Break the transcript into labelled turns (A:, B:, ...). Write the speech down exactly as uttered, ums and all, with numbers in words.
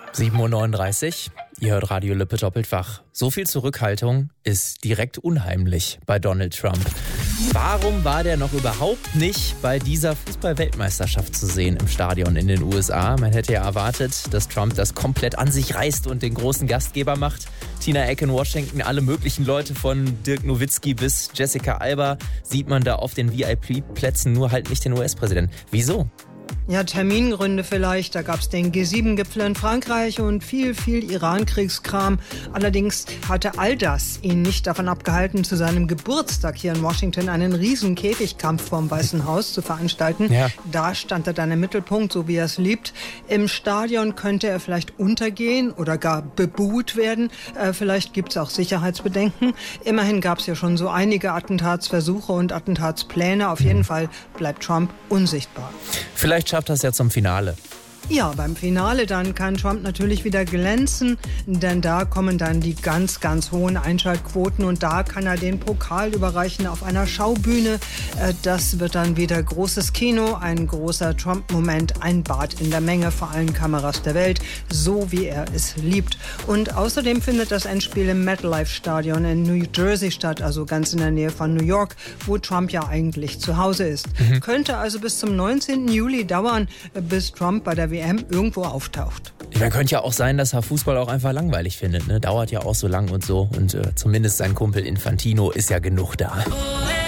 A: sieben Uhr neununddreißig, ihr hört Radio Lippe doppelt wach. So viel Zurückhaltung ist direkt unheimlich bei Donald Trump. Warum war der noch überhaupt nicht bei dieser Fußball-Weltmeisterschaft zu sehen im Stadion in den U S A? Man hätte ja erwartet, dass Trump das komplett an sich reißt und den großen Gastgeber macht. Tina Eck in Washington, alle möglichen Leute von Dirk Nowitzki bis Jessica Alba sieht man da auf den V I P-Plätzen, nur halt nicht den U S-Präsidenten. Wieso?
B: Ja, Termingründe vielleicht. Da gab es den G sieben Gipfel in Frankreich und viel, viel Iran-Kriegskram. Allerdings hatte all das ihn nicht davon abgehalten, zu seinem Geburtstag hier in Washington einen riesen Käfigkampf vorm Weißen Haus zu veranstalten. Ja. Da stand er dann im Mittelpunkt, so wie er es liebt. Im Stadion könnte er vielleicht untergehen oder gar bebuht werden. Äh, vielleicht gibt es auch Sicherheitsbedenken. Immerhin gab es ja schon so einige Attentatsversuche und Attentatspläne. Auf jeden Fall bleibt Trump unsichtbar.
A: Vielleicht schafft das ja zum Finale.
B: Ja, beim Finale dann kann Trump natürlich wieder glänzen, denn da kommen dann die ganz, ganz hohen Einschaltquoten und da kann er den Pokal überreichen auf einer Schaubühne. Das wird dann wieder großes Kino, ein großer Trump-Moment, ein Bad in der Menge vor allen Kameras der Welt, so wie er es liebt. Und außerdem findet das Endspiel im MetLife-Stadion in New Jersey statt, also ganz in der Nähe von New York, wo Trump ja eigentlich zu Hause ist. Mhm. Könnte also bis zum neunzehnten Juli dauern, bis Trump bei der W M irgendwo auftaucht.
A: Ja, könnte ja auch sein, dass er Fußball auch einfach langweilig findet. Ne? Dauert ja auch so lang und so. Und äh, zumindest sein Kumpel Infantino ist ja genug da.